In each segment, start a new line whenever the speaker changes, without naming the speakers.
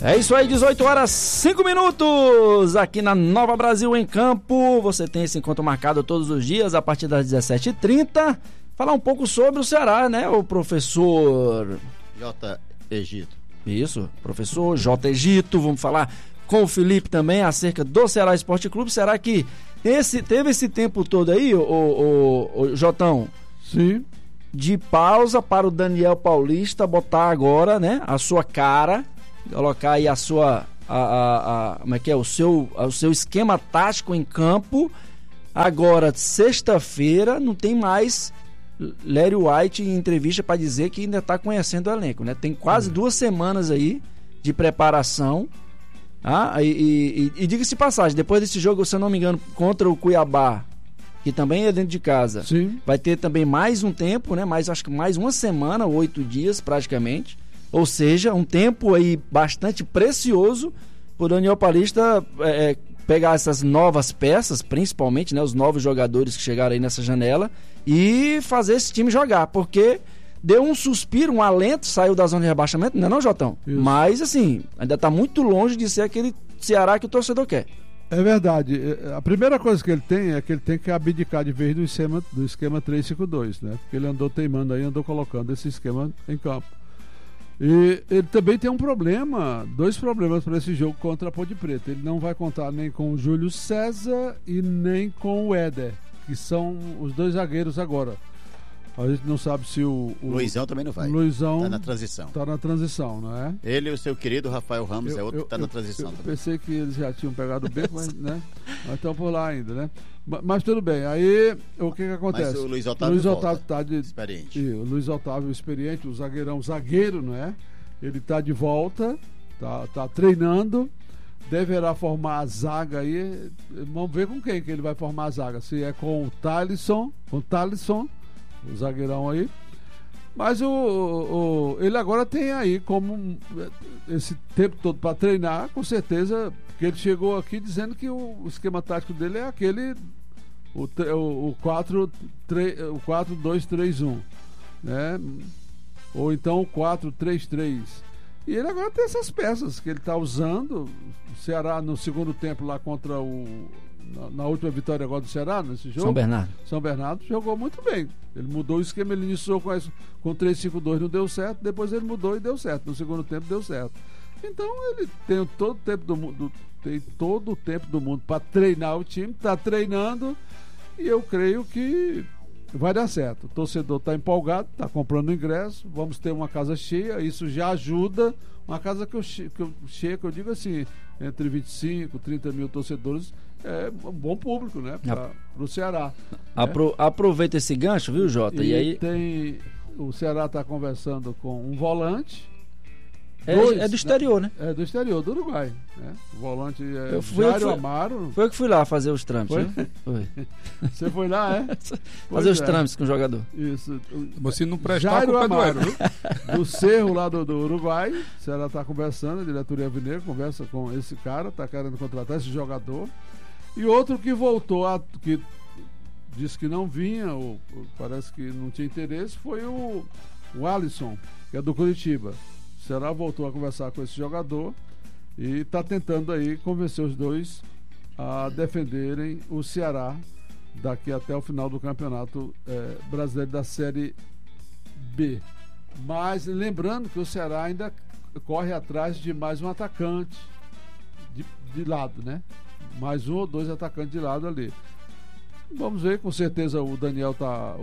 É isso aí, 18 horas 5 minutos aqui na Nova Brasil em Campo. Você tem esse encontro marcado todos os dias a partir das 17h30. Falar um pouco sobre o Ceará, né, o professor
J. Egito.
Isso, professor J. Egito. Vamos falar com o Felipe também acerca do Ceará Esporte Clube. Será que teve esse tempo todo aí, o Jotão?
Sim.
De pausa para o Daniel Paulista botar agora, né, a sua cara, colocar aí a sua, como é que é, o seu esquema tático em campo. Agora, sexta-feira, não tem mais Lério White em entrevista para dizer que ainda está conhecendo o elenco, né? Tem quase 2 semanas aí de preparação. E diga-se passagem, depois desse jogo, se eu não me engano, contra o Cuiabá, que também é dentro de casa,
sim,
vai ter também mais um tempo, né? Acho que mais uma semana, 8 dias praticamente. Ou seja, um tempo aí bastante precioso para o Daniel Paulista pegar essas novas peças, principalmente, né, os novos jogadores que chegaram aí nessa janela, e fazer esse time jogar, porque deu um suspiro, um alento, saiu da zona de rebaixamento, não é não, Jotão?
Isso.
Mas, assim, ainda está muito longe de ser aquele Ceará que o torcedor quer.
É verdade. A primeira coisa que ele tem é que ele tem que abdicar de vez do esquema 3-5-2, né? Porque ele andou teimando aí, andou colocando esse esquema em campo. E ele também tem dois problemas para esse jogo contra a Ponte Preta. Ele não vai contar nem com o Júlio César e nem com o Éder, que são os 2 zagueiros agora. A gente não sabe se o
Luizão também não vai.
Luizão
tá na transição.
Tá na transição, não é?
Ele e o seu querido Rafael Ramos é outro que tá na transição
eu
também.
Pensei que eles já tinham pegado o beco, mas, né? Mas estão por lá ainda, né? Mas tudo bem. Aí, o que acontece?
Mas o Luiz Otávio
tá
experiente.
O Luiz Otávio experiente, o zagueiro, não é? Ele tá de volta, tá treinando, deverá formar a zaga aí. Vamos ver com quem que ele vai formar a zaga. Se é com o Thalisson, o zagueirão aí. Mas ele agora tem aí como esse tempo todo para treinar, com certeza, porque ele chegou aqui dizendo que o esquema tático dele é aquele, o 4-2-3-1, né? Ou então o 4-3-3. E ele agora tem essas peças que ele está usando. O Ceará no segundo tempo lá contra na última vitória agora do Ceará, nesse jogo, São Bernardo jogou muito bem. Ele mudou o esquema, ele iniciou com 3-5-2, não deu certo, depois ele mudou e deu certo. No segundo tempo deu certo. Então ele tem todo o tempo do mundo para treinar o time, está treinando, e eu creio que vai dar certo. O torcedor está empolgado, está comprando ingresso, vamos ter uma casa cheia, isso já ajuda. Uma casa que eu digo assim, entre 25 e 30 mil torcedores, é um bom público, né? Para o Ceará.
Aproveita esse gancho, viu, Jota? E aí o Ceará está conversando com um volante. É do exterior, né?
É do exterior, do Uruguai, né? O volante é Jairo Amaro.
Foi eu que fui lá fazer os trâmites, né? Foi.
Você foi lá, é?
Fazer os trâmites com o jogador.
Isso.
Você não prestar
Jairo
a culpa
Amaro, do Cerro lá do Uruguai. O Ceará está conversando, a diretoria Vineiro conversa com esse cara, está querendo contratar esse jogador. E outro que voltou, que disse que não vinha, ou parece que não tinha interesse, foi o Alisson, que é do Curitiba. O Ceará voltou a conversar com esse jogador e está tentando aí convencer os dois a defenderem o Ceará daqui até o final do campeonato brasileiro da Série B. Mas lembrando que o Ceará ainda corre atrás de mais um atacante de lado, né? Mais 1 ou 2 atacantes de lado ali. Vamos ver, com certeza o Daniel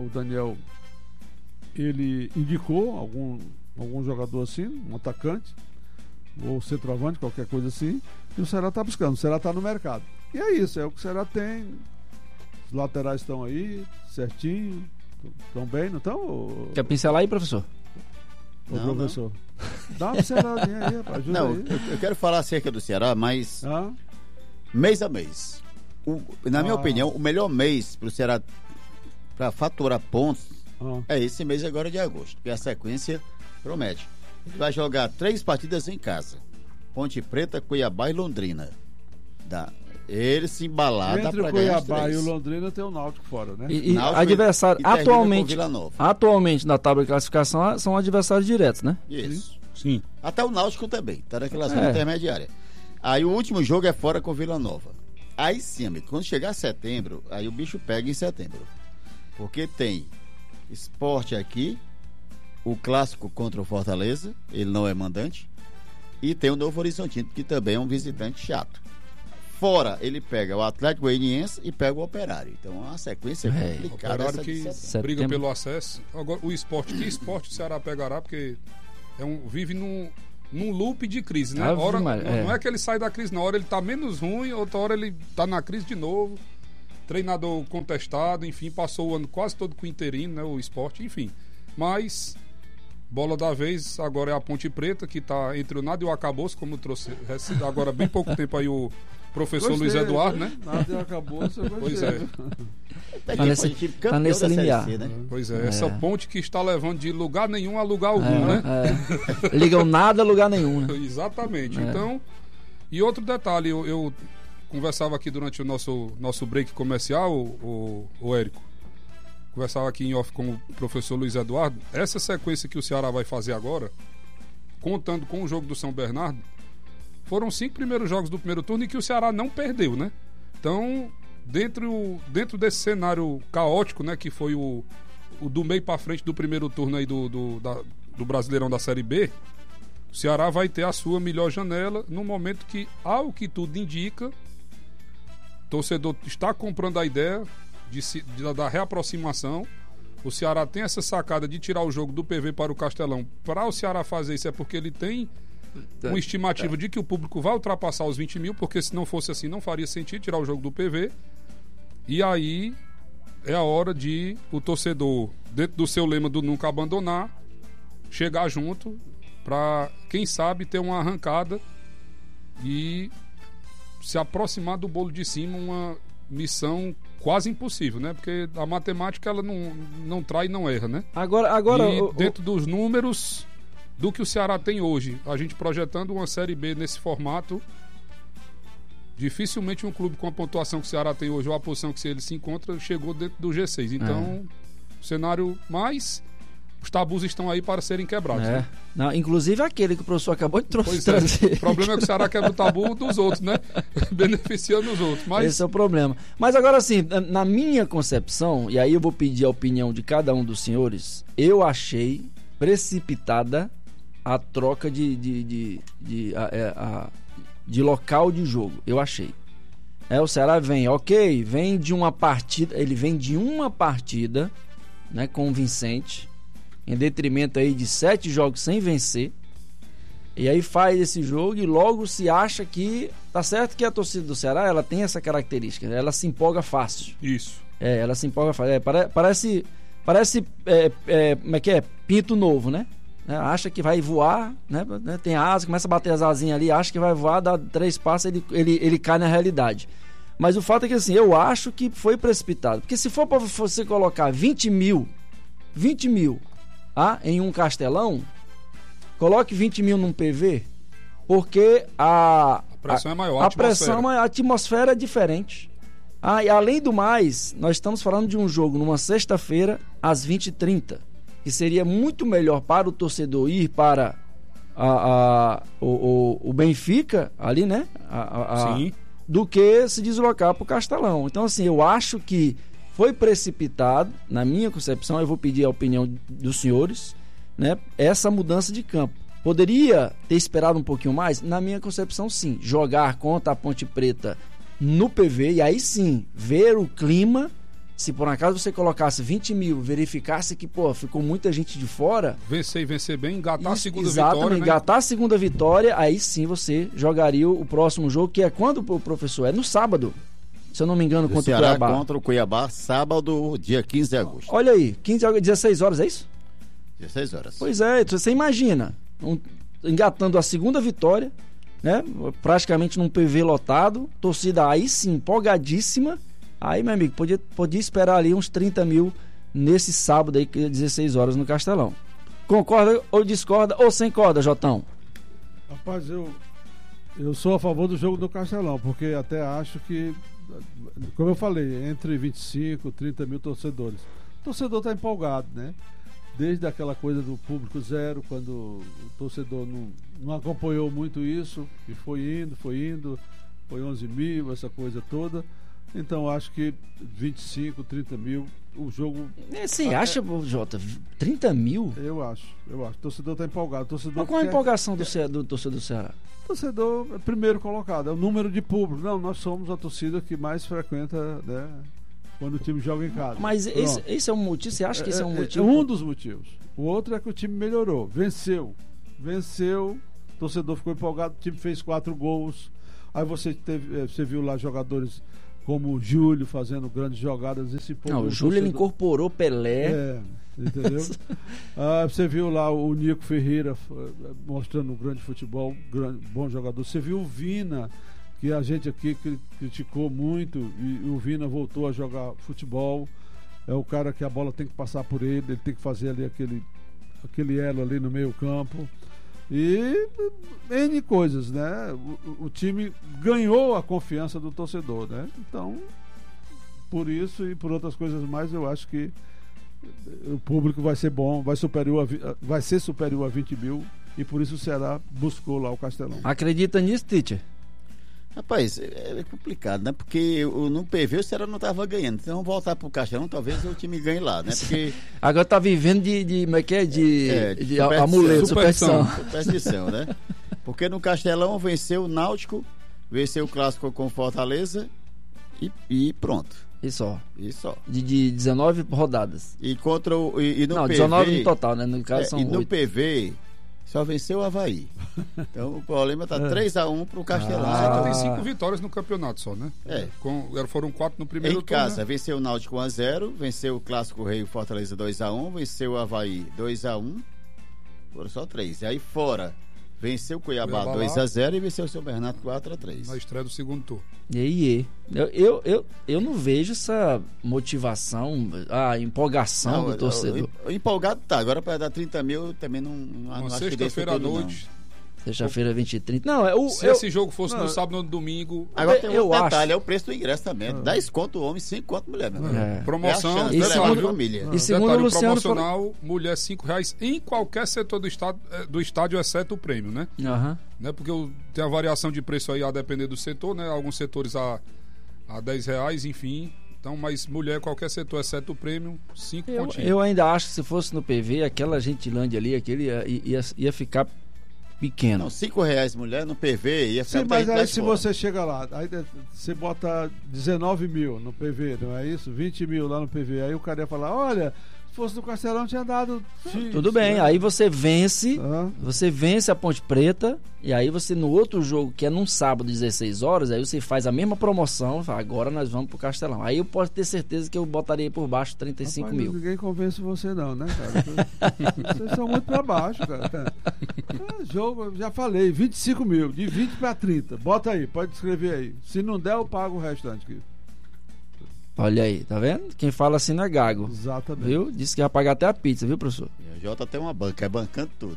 ele indicou algum jogador assim, um atacante ou centroavante, qualquer coisa assim, e o Ceará está buscando, o Ceará está no mercado. E é isso, é o que o Ceará tem. Os laterais estão aí, certinho, estão bem, não estão?
Quer pincelar aí, professor?
Não, professor. Não. Dá uma pinceladinha aí, rapaz, ajuda aí.
Eu quero falar acerca do Ceará, mas mês a mês. Na minha opinião, o melhor mês para o Ceará para faturar pontos é esse mês agora de agosto, porque a sequência promete. Ele vai jogar 3 partidas em casa: Ponte Preta, Cuiabá e Londrina. Ele se embalar, dá pra ganhar.
Entre o Cuiabá e o Londrina tem o Náutico fora, né?
E adversário atualmente na tabela de classificação são adversários diretos, né?
Isso.
Sim.
Até o Náutico também, tá naquela zona intermediária. Aí o último jogo é fora com Vila Nova. Aí sim, amigo, quando chegar setembro, aí o bicho pega em setembro. Porque tem Sport aqui, o clássico contra o Fortaleza, ele não é mandante, e tem o Novo Horizontino, que também é um visitante chato. Fora, ele pega o Atlético Goianiense e pega o Operário. Então é uma sequência complicada.
Operário que briga pelo acesso. Agora, o Sport, que Sport o Ceará pegará, porque vive num loop de crise, né? Não é que ele sai da crise, na hora ele tá menos ruim, outra hora ele tá na crise de novo. Treinador contestado, enfim, passou o ano quase todo com o interino, né? O Sport, enfim. Mas, bola da vez, agora é a Ponte Preta, que tá entre o nada e o acabouço, como trouxe agora bem pouco tempo aí o professor Luiz Eduardo, né?
Nada e acabouço,
pois é.
Tá nesse limiar.
Né?
Pois é, essa ponte que está levando de lugar nenhum a lugar algum, né?
Ligam nada a lugar nenhum, né?
Exatamente. Então, e outro detalhe, eu conversava aqui durante o nosso break comercial, o Érico, conversava aqui em off com o professor Luiz Eduardo, essa sequência que o Ceará vai fazer agora, contando com o jogo do São Bernardo, foram 5 primeiros jogos do primeiro turno e que o Ceará não perdeu, né? Então, dentro desse cenário caótico, né, que foi o do meio para frente do primeiro turno aí do Brasileirão da Série B, o Ceará vai ter a sua melhor janela no momento que, ao que tudo indica, o torcedor está comprando a ideia da reaproximação. O Ceará tem essa sacada de tirar o jogo do PV para o Castelão. Para o Ceará fazer isso é porque ele tem uma estimativa de que o público vai ultrapassar os 20 mil, porque se não fosse assim não faria sentido tirar o jogo do PV. E aí é a hora de o torcedor, dentro do seu lema do nunca abandonar, chegar junto para, quem sabe, ter uma arrancada e se aproximar do bolo de cima, uma missão quase impossível, né? Porque a matemática ela não trai e não erra, né?
Agora
e dentro dos números do que o Ceará tem hoje, a gente projetando uma Série B nesse formato, dificilmente um clube com a pontuação que o Ceará tem hoje, ou a posição que ele se encontra, chegou dentro do G6. Então, o cenário mais... Os tabus estão aí para serem quebrados. Né?
Não, inclusive aquele que o professor acabou de
trazer. O problema é que o Ceará quebra o tabu dos outros, né? Beneficiando os outros. Mas...
Esse é o problema. Mas agora, assim, na minha concepção, e aí eu vou pedir a opinião de cada um dos senhores, eu achei precipitada a troca de local de jogo. Eu achei. O Ceará vem de uma partida, ele vem de uma partida, né, convincente, em detrimento aí de 7 jogos sem vencer, e aí faz esse jogo e logo se acha que tá certo que a torcida do Ceará ela tem essa característica, ela se empolga fácil.
Isso.
Ela se empolga fácil. Parece como é que é? Pinto novo, né? Acha que vai voar, né? Tem asa, começa a bater as asinhas ali, acha que vai voar, dá 3 passos, ele cai na realidade. Mas o fato é que assim, eu acho que foi precipitado, porque se for para você colocar 20 mil em um Castelão, coloque 20 mil num PV, porque a
pressão é maior,
a atmosfera é diferente. E além do mais, nós estamos falando de um jogo numa sexta-feira às 20h30, que seria muito melhor para o torcedor ir para o Benfica ali, né?
Sim.
Do que se deslocar para o Castelão. Então, assim, eu acho que foi precipitado, na minha concepção, eu vou pedir a opinião dos senhores, né? Essa mudança de campo. Poderia ter esperado um pouquinho mais? Na minha concepção, sim. Jogar contra a Ponte Preta no PV e aí sim, ver o clima. Se por acaso você colocasse 20 mil, verificasse que, ficou muita gente de fora...
Vencer bem, engatar a segunda
vitória,
né?
Engatar a segunda vitória, aí sim você jogaria o próximo jogo, que é quando, professor? É no sábado. Se eu não me engano, contra o Cuiabá.
Contra o Cuiabá, sábado, dia 15 de agosto.
Olha aí, 16 horas, é isso?
16 horas.
Pois é, você imagina, engatando a segunda vitória, né? Praticamente num PV lotado, torcida aí sim, empolgadíssima. Aí, meu amigo, podia esperar ali uns 30 mil nesse sábado aí, 16 horas no Castelão. Concorda ou discorda ou sem corda, Jotão?
Rapaz, eu sou a favor do jogo do Castelão, porque até acho que, como eu falei, entre 25 e 30 mil torcedores. O torcedor está empolgado, né? desde aquela coisa do público zero, quando o torcedor não acompanhou muito isso, e foi indo, foi 11 mil, essa coisa toda. Então acho que 25, 30 mil, o jogo...
Você acha, Jota, 30 mil?
Eu acho. O torcedor está empolgado.
Mas qual a empolgação do torcedor do Ceará?
O torcedor é primeiro colocado, é o número de público. Não, nós somos a torcida que mais frequenta, né, quando o time joga em casa.
Mas esse é um motivo? Você acha que esse é um motivo?
É um dos motivos. O outro é que o time melhorou, venceu, o torcedor ficou empolgado, o time fez 4 gols. Aí você viu lá jogadores como o Júlio fazendo grandes jogadas.
Não, o Júlio ele incorporou Pelé.
Entendeu? Você viu lá o Nico Ferreira mostrando um grande futebol, bom jogador. Você viu o Vina, que a gente aqui criticou muito, e o Vina voltou a jogar futebol. É o cara que a bola tem que passar por ele tem que fazer ali aquele elo ali no meio campo. E N coisas, né? O time ganhou a confiança do torcedor, né? Então, por isso e por outras coisas mais, eu acho que o público vai ser bom, vai ser superior a 20 mil, e por isso o Ceará buscou lá o Castelão.
Acredita nisso, Teacher?
Rapaz, é complicado, né? Porque no PV o Ceará não estava ganhando. Então vamos voltar pro Castelão, talvez o time ganhe lá, né? Porque
agora tá vivendo de amuleto,
superstição, né? Porque no Castelão venceu o Náutico, venceu o Clássico com Fortaleza e pronto.
E só.
De
19 rodadas.
E contra no
não,
PV,
19 no total, né? No caso são 8.
E no PV só venceu o Avaí. Então o problema tá 3-1 pro Castelão.
Tem 5 vitórias no campeonato só, né? Foram 4 no primeiro
turno. Em casa, né? Venceu o Náutico 1-0, venceu o Clássico Rei Fortaleza 2-1, venceu o Avaí 2-1. Foram só 3. E aí fora, venceu o Cuiabá 2-0 e venceu o São Bernardo 4-3.
Na estreia do segundo turno.
Eu não vejo essa motivação, a empolgação do torcedor.
Empolgado tá, agora para dar 30 mil também não
acho que sexta-feira à noite.
Sexta-feira 20 e 30. Não,
se esse jogo fosse no sábado ou no domingo.
Agora tem um detalhe, é o preço do ingresso também. 10 conto homem, 5 conto mulher.
Promoção,
e família.
E segundo o Luciano,
promocional, mulher R$5 em qualquer setor do estádio, exceto o prêmio, né? Né? Porque tem a variação de preço aí a depender do setor, né? Alguns setores a R$10, enfim. Então, mas mulher, qualquer setor, exceto o prêmio, 5 pontinhos.
Eu ainda acho que se fosse no PV, aquela Gentilândia ali, aquele ia ficar pequeno.
Não, R$5 mulher no PV ia ficar.
Sim, mas aí se você chega lá, aí você bota 19 mil no PV, não é isso? 20 mil lá no PV. Aí o cara ia falar, olha, se fosse no Castelão tinha dado X,
tudo bem, aí você vence a Ponte Preta, e aí você no outro jogo, que é num sábado 16 horas, aí você faz a mesma promoção, fala, agora nós vamos pro Castelão. Aí eu posso ter certeza que eu botaria por baixo 35 mil.
Ninguém convence você não, né, cara? Vocês são muito pra baixo, cara. Jogo, já falei, 25 mil, de 20 para 30. Bota aí, pode escrever aí. Se não der, eu pago o restante aqui.
Olha aí, tá vendo? Quem fala assim não é gago.
Exatamente.
Viu? Disse que ia pagar até a pizza, viu, professor?
O Jota tem uma banca, é bancando tudo.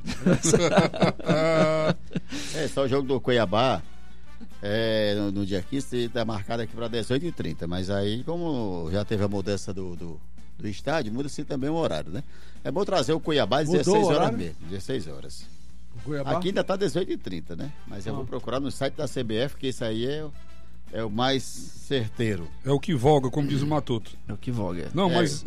Só o jogo do Cuiabá no dia 15 está marcado aqui para 18h30. Mas aí, como já teve a mudança do estádio, muda-se também o horário, né? É bom trazer o Cuiabá às 16 horas mesmo. 16 horas. Aqui ainda está 18h30, né? Mas eu vou procurar no site da CBF, que isso aí é o mais certeiro.
É o que voga, como diz o Matuto.
É o que voga.
Não, mas...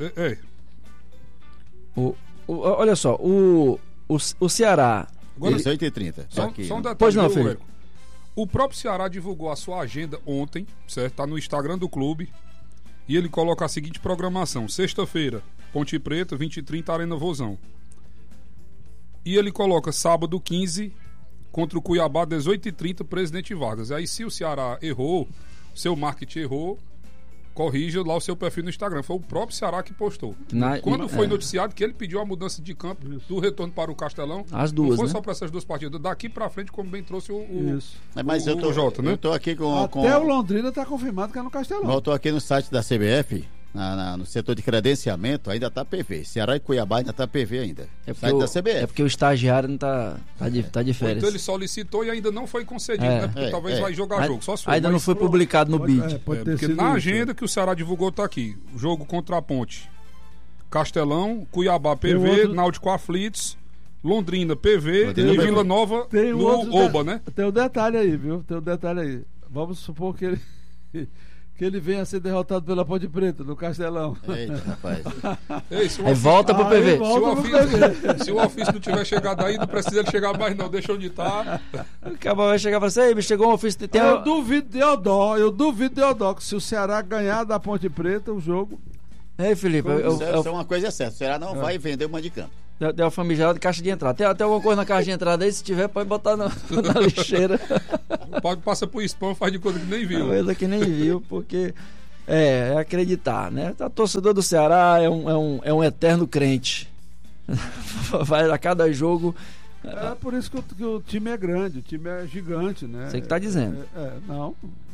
olha só, o Ceará...
18h30.
Só um detalhe.
Pois não, Felipe.
O próprio Ceará divulgou a sua agenda ontem, certo? Tá no Instagram do clube. E ele coloca a seguinte programação. Sexta-feira, Ponte Preta, 20h30, Arena Vozão. E ele coloca sábado 15 contra o Cuiabá, 18h30, Presidente Vargas. Aí se o Ceará errou, seu marketing errou, corrija lá o seu perfil no Instagram. Foi o próprio Ceará que postou. Quando foi noticiado que ele pediu a mudança de campo do retorno para o Castelão,
as duas,
não foi, né? Só
para
essas duas partidas. Daqui para frente, como bem trouxe o
Jota, né? Eu tô aqui
Até o Londrina está confirmado que é no Castelão.
Eu tô aqui no site da CBF, no setor de credenciamento, ainda tá PV. Ceará e Cuiabá ainda tá PV ainda.
Site da CBF. É porque o estagiário não tá de férias.
Então ele solicitou e ainda não foi concedido, né? Porque talvez vai jogar jogo. Só se
ainda não foi publicado no BID.
Porque na agenda que o Ceará divulgou tá aqui. O jogo contra a Ponte. Castelão, Cuiabá PV, Náutico Aflitos, Londrina PV e Vila Nova no Oba, né?
Tem um detalhe aí, viu? Vamos supor que ele venha a ser derrotado pela Ponte Preta, no Castelão.
Eita, rapaz.
Aí volta pro PV.
Se o ofício não tiver chegado aí, não precisa ele chegar mais não, deixa onde tá.
O cara vai chegar e falar assim, chegou um ofício...
Eu duvido Deodó, que se o Ceará ganhar da Ponte Preta, o jogo...
Ei, Felipe...
Isso é uma coisa certa, o Ceará não vai vender uma de campo.
Deu a famigerada de caixa de entrada. Tem alguma coisa na caixa de entrada aí? Se tiver, pode botar na lixeira.
Pode passar pro spam, faz de conta que nem viu.
Coisa que nem viu, porque é acreditar, né? O torcedor do Ceará é um eterno crente. Vai a cada jogo.
É por isso que o time é grande, o time é gigante, né?
Você que tá dizendo.
Não,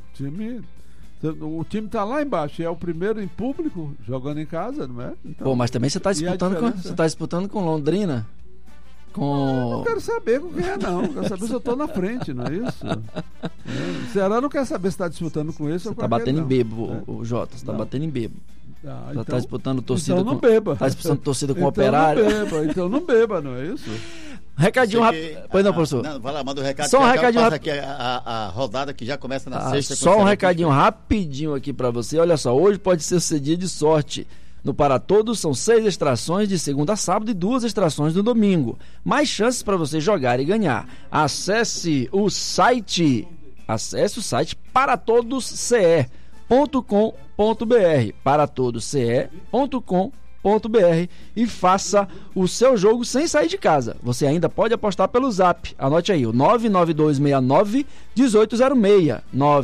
o time tá lá embaixo, é o primeiro em público, jogando em casa, não é? Então,
pô, mas também você tá disputando com Londrina?
Eu não quero saber com quem é, não. Eu quero saber se eu tô na frente, não é isso? O Ceará não quer saber se tá disputando com esse ou com
aquele. Você tá batendo em bebo, o Jota. Você tá batendo em bebo.
Então,
tá disputando torcida
então não beba.
Tá disputando torcida com Operário.
Então não beba, não é isso?
Recadinho rápido. Pois não, professor.
Não, vai lá, manda um recado.
Só um recadinho rápido.
Aqui a rodada que já começa na sexta.
Só um recadinho rapidinho aqui pra você. Olha só, hoje pode ser o seu dia de sorte. No Para Todos são 6 extrações de segunda a sábado e 2 extrações no domingo. Mais chances para você jogar e ganhar. Acesse o site paratodosce.com.br, paratodosce.com.br e faça o seu jogo sem sair de casa. Você ainda pode apostar pelo Zap. Anote aí, o 99269-1806.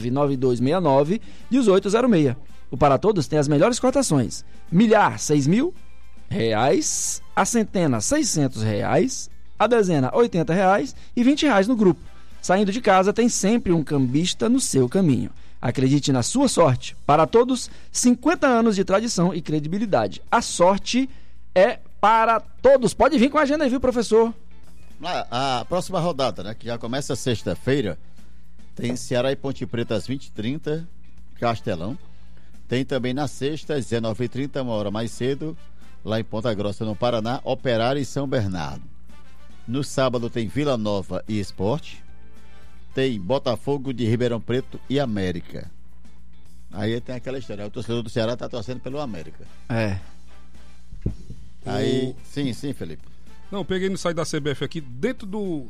99269-1806. O Para Todos tem as melhores cotações. Milhar, R$6.000. A centena, R$600. A dezena, R$80. E R$20 no grupo. Saindo de casa, tem sempre um cambista no seu caminho. Acredite na sua sorte. Para Todos, 50 anos de tradição e credibilidade. A sorte é para todos. Pode vir com a agenda aí, viu, professor?
A próxima rodada, né, que já começa sexta-feira, tem Ceará e Ponte Preta às 20h30, Castelão. Tem também na sexta, às 19h30, uma hora mais cedo, lá em Ponta Grossa, no Paraná, Operário e São Bernardo. No sábado tem Vila Nova e Sport. Tem Botafogo de Ribeirão Preto e América. Aí tem aquela história, o torcedor do Ceará tá torcendo pelo América. Aí, sim, Felipe.
Não, peguei no site da CBF aqui, dentro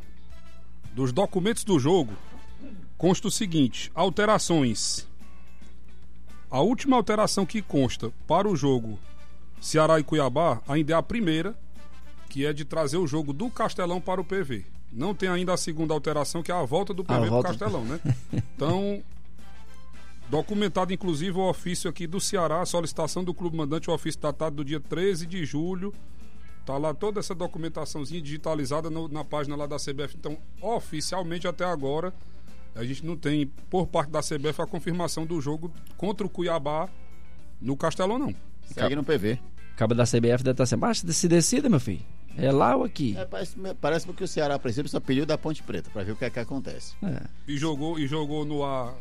dos documentos do jogo, consta o seguinte: alterações. A última alteração que consta para o jogo Ceará e Cuiabá ainda é a primeira, que é de trazer o jogo do Castelão para o PV. Não tem ainda a segunda alteração, que é a volta do PV do Castelão, né? Então, documentado inclusive o ofício aqui do Ceará, a solicitação do clube mandante, o ofício datado do dia 13 de julho. Tá lá toda essa documentaçãozinha digitalizada na página lá da CBF. Então, oficialmente até agora, a gente não tem, por parte da CBF, a confirmação do jogo contra o Cuiabá no Castelão, não.
Segue no PV.
Cabo da CBF deve estar assim, mas se decida, meu filho. É lá ou aqui?
Parece que o Ceará, a princípio, só pediu da Ponte Preta para ver o que é que acontece.
E jogou no ar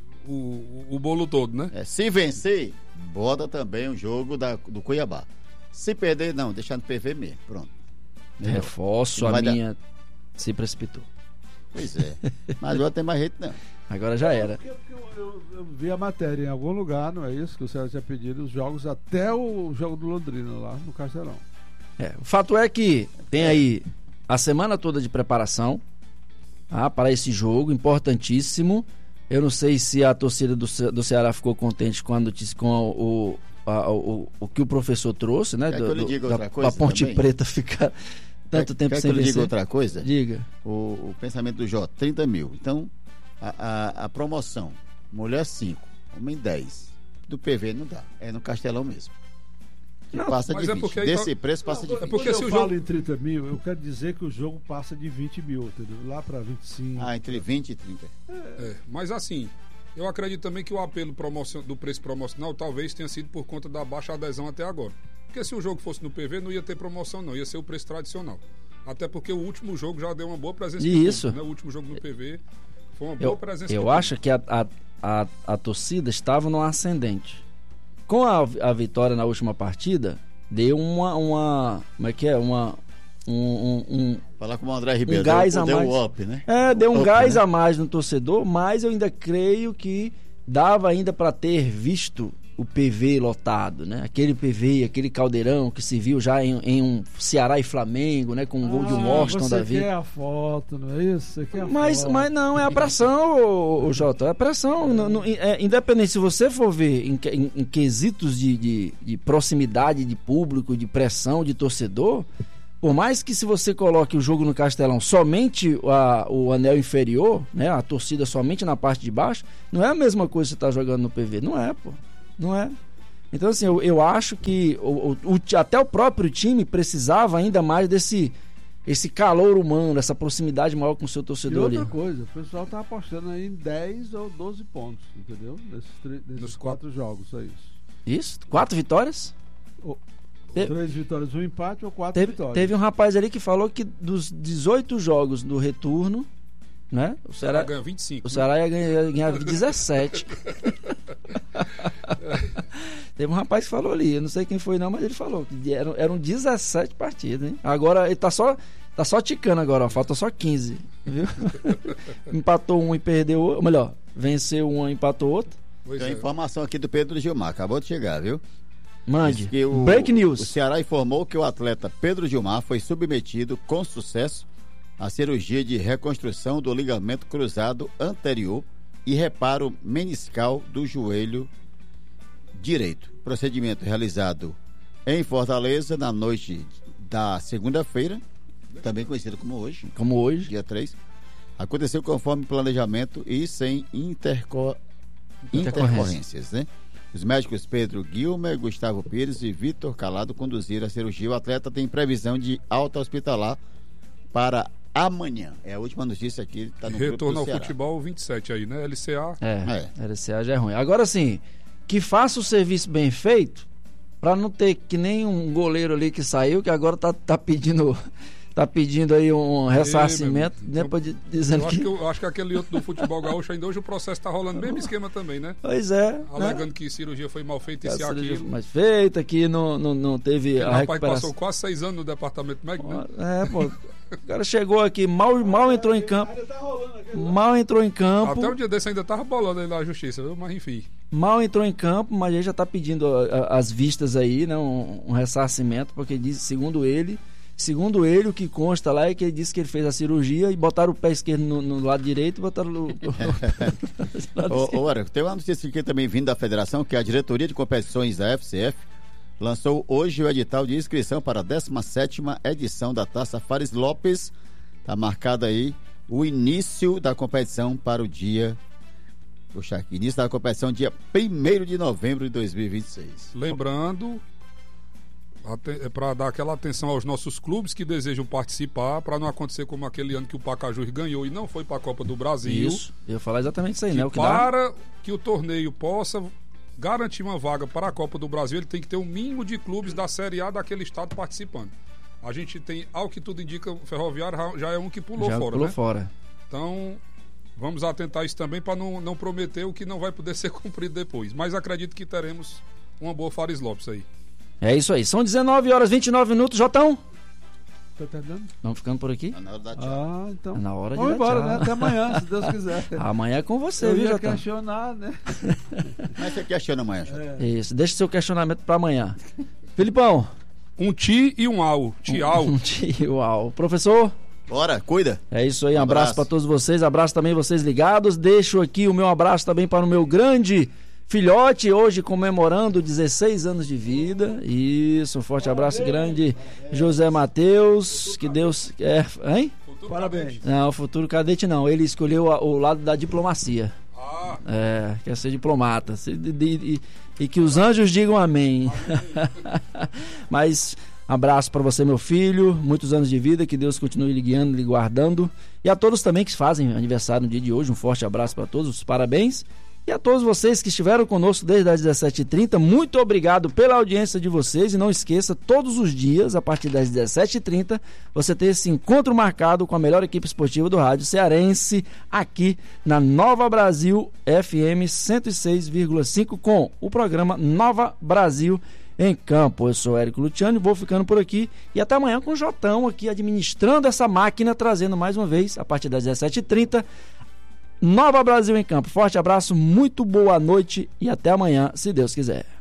o bolo todo, né?
Se vencer, bota também o jogo do Cuiabá. Se perder, não, deixar no PV mesmo. Pronto.
Reforço, a minha se precipitou.
Pois é. Mas agora tem mais jeito, não.
Agora já era.
Eu vi a matéria em algum lugar, não é isso? Que o Ceará tinha pedido os jogos até o jogo do Londrina lá no Castelão.
O fato é que tem aí a semana toda de preparação para esse jogo importantíssimo. Eu não sei se a torcida do Ceará ficou contente com a notícia, com o que o professor trouxe, né? Da Ponte também? Preta ficar tanto tempo sem vencer.
Diga outra coisa?
Diga.
O pensamento do Jota, 30 mil. Então, a promoção, mulher 5, homem 10. Do PV não dá, é no Castelão mesmo. Não, passa de 20. Desse preço passa de 20.
É porque se eu falo em 30 mil, eu quero dizer que o jogo passa de 20 mil, entendeu? Lá para 25.
Entre 20 e 30.
Mas assim, eu acredito também que o apelo do preço promocional talvez tenha sido por conta da baixa adesão até agora. Porque se o jogo fosse no PV, não ia ter promoção, não. Ia ser o preço tradicional. Até porque o último jogo já deu uma boa presença.
Isso.
Público, né? O último jogo no PV foi uma boa presença.
Eu acho que a torcida estava no ascendente. Com a vitória na última partida, deu uma como é que é?
Falar com o André Ribeiro,
gás a
deu
mais.
um up, né?
Deu um
up,
gás
né?
a mais no torcedor, mas eu ainda creio que dava ainda para ter visto o PV lotado, né? Aquele PV, aquele caldeirão que se viu já em um Ceará e Flamengo, né? Com um gol de Washington da vida.
Você quer a foto, não é isso? Você quer a
Mas não, é a pressão, o Jota, é a pressão. Independente, se você for ver em quesitos de proximidade de público, de pressão, de torcedor, por mais que se você coloque o jogo no Castelão somente o anel inferior, né, a torcida somente na parte de baixo, não é a mesma coisa que você está jogando no PV. Não é, pô. Não é. Então, assim, eu acho que até o próprio time precisava ainda mais esse calor humano, essa proximidade maior com o seu torcedor ali.
E outra coisa, o pessoal tá apostando aí em 10 ou 12 pontos, entendeu? Nesses 4 jogos, é isso.
Isso? 4 vitórias?
3 vitórias, 1 empate ou 4 vitórias.
Teve um rapaz ali que falou que dos 18 jogos do retorno, né? O Ceará
ganha 25.
O Ceará ia ganhar 17. Teve um rapaz que falou ali, eu não sei quem foi não, mas ele falou que eram 17 partidas, hein? Agora ele tá só ticando agora, ó, falta só 15, viu? Empatou um e perdeu outro, ou melhor, venceu um e empatou outro.
Tem informação aqui do Pedro Gilmar, acabou de chegar, viu?
Mande. Break news.
O Ceará informou que o atleta Pedro Gilmar foi submetido com sucesso à cirurgia de reconstrução do ligamento cruzado anterior e reparo meniscal do joelho direito. Procedimento realizado em Fortaleza na noite da segunda-feira, também conhecido como hoje, dia 3. Aconteceu conforme planejamento e sem intercorrências, né? Os médicos Pedro Guilmer, Gustavo Pires e Vitor Calado conduziram a cirurgia. O atleta tem previsão de alta hospitalar para amanhã. É a última notícia aqui. Tá no
retorno ao futebol 27 aí, né? LCA.
LCA já é ruim. Agora sim, que faça o serviço bem feito, para não ter que nem um goleiro ali que saiu, que agora tá pedindo aí um ressarcimento, dizendo
eu acho que aquele outro do futebol gaúcho ainda hoje o processo tá rolando, mesmo esquema também, né?
Pois é.
Alegando que cirurgia foi mal feita e se aquilo.
Foi mal feita, que não teve a recuperação.
Rapaz passou quase 6 anos no departamento médico, né?
O cara chegou aqui, mal entrou em campo. Mal entrou em campo.
Até um dia desse ainda tava bolando aí na justiça, viu? Mas enfim.
Mal entrou em campo, mas ele já tá pedindo as vistas aí, né? Um ressarcimento, porque diz, segundo ele, o que consta lá é que ele disse que ele fez a cirurgia e botaram o pé esquerdo no lado direito e botaram no
Ora, tem uma notícia aqui também vindo da federação, que a diretoria de competições da FCF lançou hoje o edital de inscrição para a 17ª edição da Taça Fares Lopes. Está marcado aí o início da competição para o dia... início da competição dia 1º de novembro de 2026.
Lembrando... para dar aquela atenção aos nossos clubes que desejam participar, para não acontecer como aquele ano que o Pacajus ganhou e não foi para a Copa do Brasil.
Isso, eu ia falar exatamente isso aí, né?
Que o torneio possa garantir uma vaga para a Copa do Brasil, ele tem que ter um mínimo de clubes da Série A daquele estado participando. A gente tem, ao que tudo indica, o Ferroviário já é um que pulou fora. Então, vamos atentar isso também para não prometer o que não vai poder ser cumprido depois. Mas acredito que teremos uma boa Fares Lopes aí.
É isso aí, são 19h29, Jotão.
Tá terminando?
Vamos ficando por aqui?
É na hora da tchau.
Então.
É na hora de
vamos embora,
tchau.
né? Até amanhã, se Deus quiser.
Amanhã é com você, viu, Jotão?
Questionar, né?
Mas você questiona amanhã, Jotão.
Isso, deixa seu questionamento para amanhã. Filipão.
Um ti e um au. Tiau.
Um ti e um au. Professor?
Bora, cuida.
É isso aí, um abraço para todos vocês, abraço também vocês ligados. Deixo aqui o meu abraço também para o meu grande filhote, hoje comemorando 16 anos de vida. Isso, um forte abraço grande, José Matheus, que Deus quer... Hein?
Parabéns.
Não, futuro cadete não, ele escolheu o lado da diplomacia. Quer ser diplomata. E que os anjos digam amém. Mas abraço para você, meu filho, muitos anos de vida, que Deus continue lhe guiando, lhe guardando. E a todos também que fazem aniversário no dia de hoje, um forte abraço para todos, os parabéns. E a todos vocês que estiveram conosco desde as 17h30, muito obrigado pela audiência de vocês. E não esqueça, todos os dias, a partir das 17h30, você ter esse encontro marcado com a melhor equipe esportiva do rádio cearense, aqui na Nova Brasil FM 106,5, com o programa Nova Brasil em campo. Eu sou Érico Luciani, vou ficando por aqui e até amanhã com o Jotão aqui administrando essa máquina, trazendo mais uma vez, a partir das 17h30, Nova Brasil em Campo. Forte abraço, muito boa noite e até amanhã, se Deus quiser.